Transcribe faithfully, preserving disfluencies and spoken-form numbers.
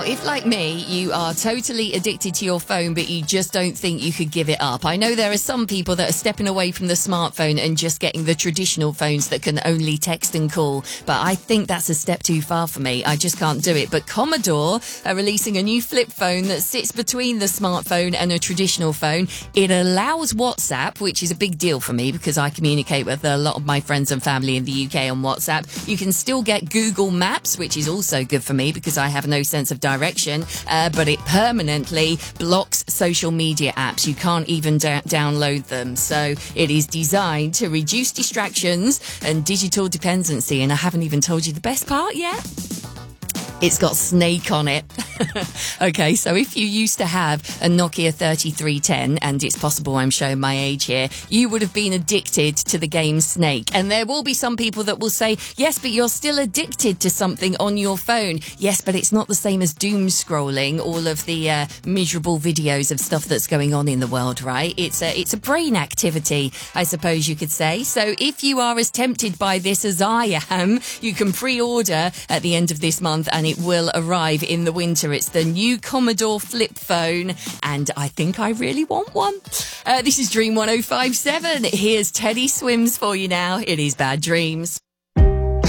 if like me, you are totally addicted to your phone, but you just don't think you could give it up. I know there are some people that are stepping away from the smartphone and just getting the traditional phones that can only text and call, but I think that's a step too far for me. I just can't do it. But Commodore are releasing a new flip phone that sits between the smartphone and a traditional phone. It allows WhatsApp, which is a big deal for me because I communicate with a lot of my friends and family in the U K on WhatsApp. You can still get Google Maps, which is also good for me because I have no sense of direction, uh, but it permanently blocks social media apps. You can't even da- download them. So it is designed to reduce distractions and digital dependency. And I haven't even told you the best part yet. It's got Snake on it. Okay, so if you used to have a Nokia thirty-three ten, and it's possible I'm showing my age here, you would have been addicted to the game Snake. And there will be some people that will say, yes, but you're still addicted to something on your phone. Yes, but it's not the same as doom scrolling all of the uh, miserable videos of stuff that's going on in the world, right? It's a, it's a brain activity, I suppose you could say. So if you are as tempted by this as I am, you can pre-order at the end of this month and it will arrive in the winter. It's the new Commodore flip phone, and I think I really want one. Uh, this is Dream one oh five seven. Here's Teddy Swims for you now. It is Bad Dreams.